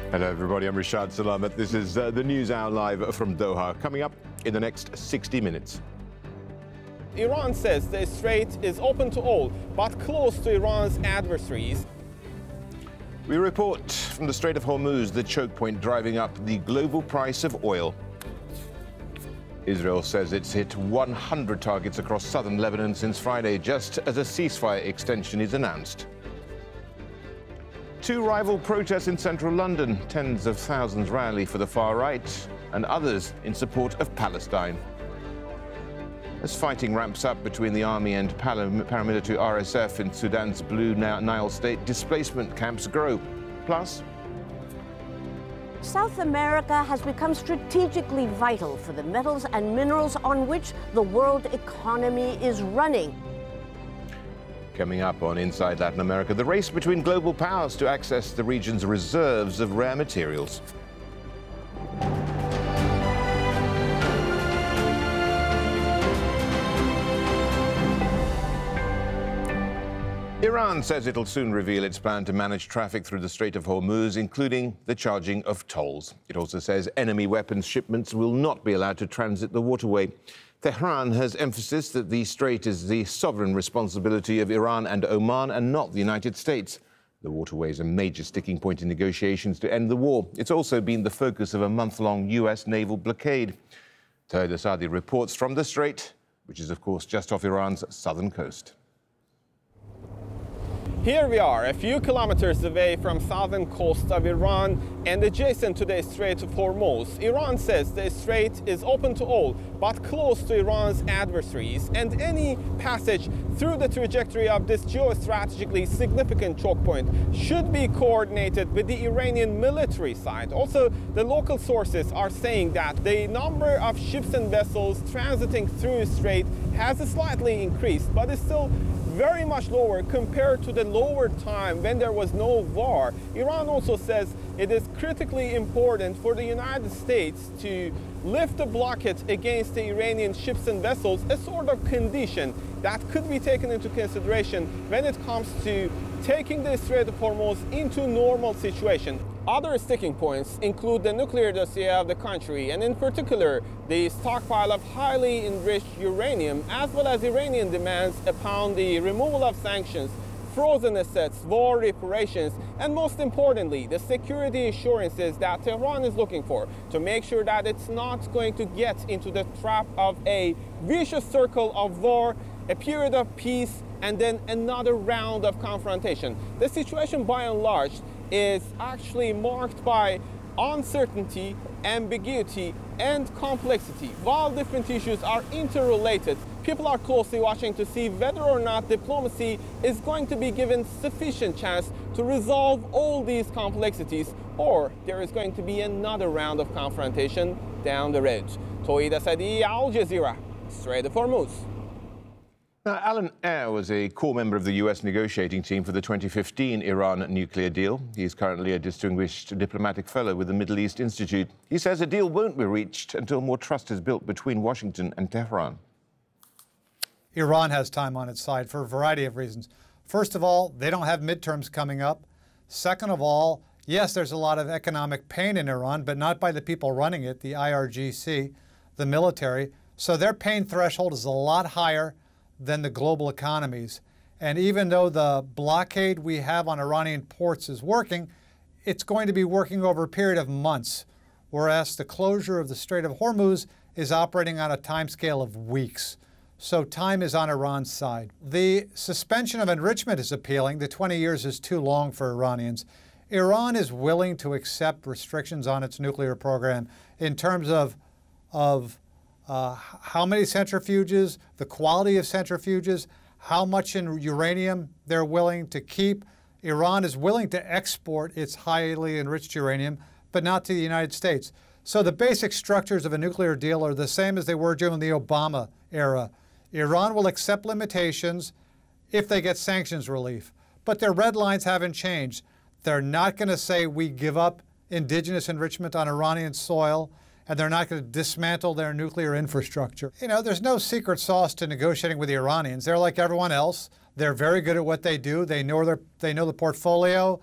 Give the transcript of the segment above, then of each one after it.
Hello everybody, I'm Rashad Salamat. This is the News Hour live from Doha, coming up in the next 60 minutes. Iran says the strait is open to all, but closed to Iran's adversaries. We report from the Strait of Hormuz, the choke point driving up the global price of oil. Israel says it's hit 100 targets across southern Lebanon since Friday, just as a ceasefire extension is announced. Two rival protests in central London. Tens of thousands rally for the far right and others in support of Palestine. As fighting ramps up between the army and paramilitary RSF in Sudan's Blue Nile state, displacement camps grow. Plus, South America has become strategically vital for the metals and minerals on which the world economy is running. Coming up on Inside Latin America, the race between global powers to access the region's reserves of rare materials. Iran says it'll soon reveal its plan to manage traffic through the Strait of Hormuz, including the charging of tolls. It also says enemy weapons shipments will not be allowed to transit the waterway. Tehran has emphasized that the strait is the sovereign responsibility of Iran and Oman and not the United States. The waterway is a major sticking point in negotiations to end the war. It's also been the focus of a month-long U.S. naval blockade. Tahir Asadi reports from the strait, which is, of course, just off Iran's southern coast. Here we are, a few kilometers away from southern coast of Iran and adjacent to the Strait of Hormuz. Iran says the strait is open to all, but closed to Iran's adversaries, and any passage through the trajectory of this geostrategically significant choke point should be coordinated with the Iranian military side. Also, the local sources are saying that the number of ships and vessels transiting through the strait has slightly increased, but is still very much lower compared to the lower time when there was no war. Iran also says it is critically important for the United States to lift the blockade against the Iranian ships and vessels, a sort of condition that could be taken into consideration when it comes to taking the Strait of Hormuz into normal situation. Other sticking points include the nuclear dossier of the country, and in particular, the stockpile of highly enriched uranium, as well as Iranian demands upon the removal of sanctions, frozen assets, war reparations, and most importantly, the security assurances that Tehran is looking for to make sure that it's not going to get into the trap of a vicious circle of war, a period of peace, and then another round of confrontation. The situation, by and large, is actually marked by uncertainty, ambiguity, and complexity. While different issues are interrelated, people are closely watching to see whether or not diplomacy is going to be given sufficient chance to resolve all these complexities, or there is going to be another round of confrontation down the road. Tahir Asadi, Al Jazeera, Strait of Hormuz. Now, Alan Eyre was a core member of the U.S. negotiating team for the 2015 Iran nuclear deal. He is currently a distinguished diplomatic fellow with the Middle East Institute. He says a deal won't be reached until more trust is built between Washington and Tehran. Iran has time on its side for a variety of reasons. First of all, they don't have midterms coming up. Second of all, yes, there's a lot of economic pain in Iran, but not by the people running it, the IRGC, the military. So their pain threshold is a lot higher than the global economies. And even though the blockade we have on Iranian ports is working, it's going to be working over a period of months, whereas the closure of the Strait of Hormuz is operating on a timescale of weeks. So time is on Iran's side. The suspension of enrichment is appealing. The 20 years is too long for Iranians. Iran is willing to accept restrictions on its nuclear program in terms of how many centrifuges, the quality of centrifuges, how much in uranium they're willing to keep. Iran is willing to export its highly enriched uranium, but not to the United States. So the basic structures of a nuclear deal are the same as they were during the Obama era. Iran will accept limitations if they get sanctions relief, but their red lines haven't changed. They're not going to say we give up indigenous enrichment on Iranian soil, and they're not going to dismantle their nuclear infrastructure. You know, there's no secret sauce to negotiating with the Iranians. They're like everyone else. They're very good at what they do. They know the portfolio.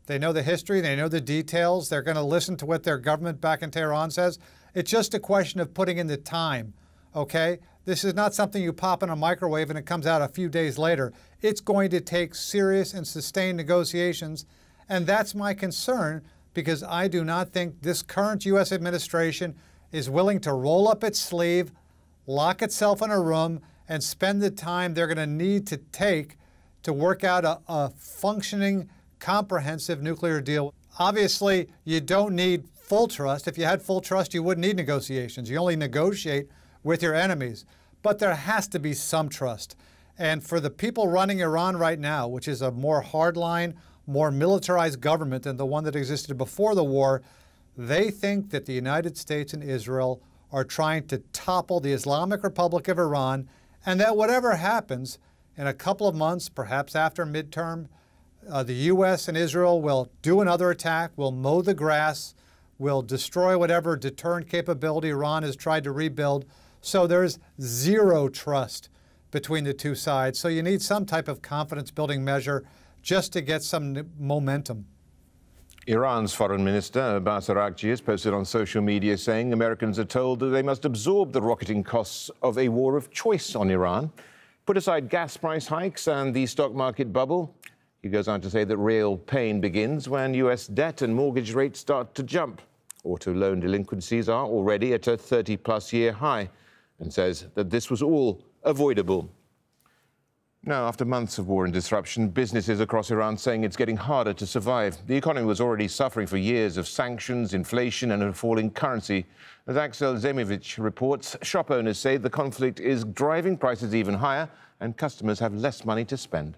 They know the history. They know the details. They're going to listen to what their government back in Tehran says. It's just a question of putting in the time, okay? This is not something you pop in a microwave and it comes out a few days later. It's going to take serious and sustained negotiations, and that's my concern, because I do not think this current U.S. administration is willing to roll up its sleeve, lock itself in a room, and spend the time they're going to need to take to work out a functioning, comprehensive nuclear deal. Obviously, you don't need full trust. If you had full trust, you wouldn't need negotiations. You only negotiate with your enemies. But there has to be some trust. And for the people running Iran right now, which is a more hardline, more militarized government than the one that existed before the war, they think that the United States and Israel are trying to topple the Islamic Republic of Iran, and that whatever happens in a couple of months, perhaps after midterm, the U.S. and Israel will do another attack, will mow the grass, will destroy whatever deterrent capability Iran has tried to rebuild. So there's zero trust between the two sides. So you need some type of confidence-building measure just to get some momentum. Iran's Foreign Minister Abbas Araghchi has posted on social media saying Americans are told that they must absorb the rocketing costs of a war of choice on Iran. Put aside gas price hikes and the stock market bubble. He goes on to say that real pain begins when U.S. debt and mortgage rates start to jump. Auto loan delinquencies are already at a 30-plus year high, and says that this was all avoidable. Now, after months of war and disruption, businesses across Iran saying it's getting harder to survive. The economy was already suffering for years of sanctions, inflation and a falling currency. As Axel Zemevich reports, shop owners say the conflict is driving prices even higher and customers have less money to spend.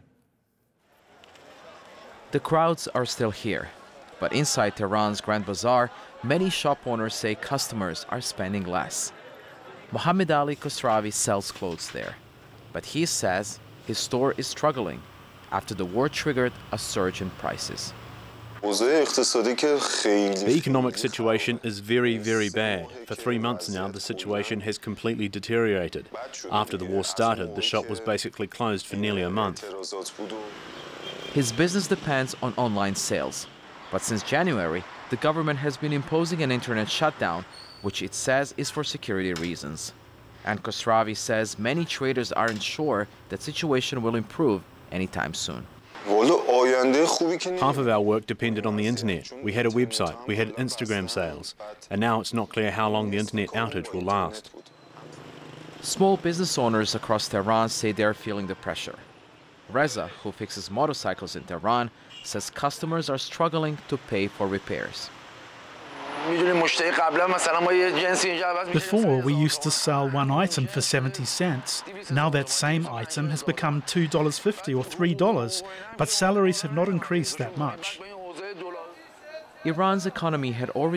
The crowds are still here, but inside Tehran's Grand Bazaar, many shop owners say customers are spending less. Mohammed Ali Khosravi sells clothes there, but he says his store is struggling after the war triggered a surge in prices. The economic situation is very, very bad. For 3 months now, the situation has completely deteriorated. After the war started, the shop was basically closed for nearly a month. His business depends on online sales, but since January, the government has been imposing an internet shutdown, which it says is for security reasons. And Khosravi says many traders aren't sure that situation will improve anytime soon. Half of our work depended on the internet. We had a website, we had Instagram sales, and now it's not clear how long the internet outage will last. Small business owners across Tehran say they're feeling the pressure. Reza, who fixes motorcycles in Tehran, says customers are struggling to pay for repairs. Before, we used to sell one item for 70 cents. Now that same item has become $2.50 or $3, but salaries have not increased that much. Iran's economy had already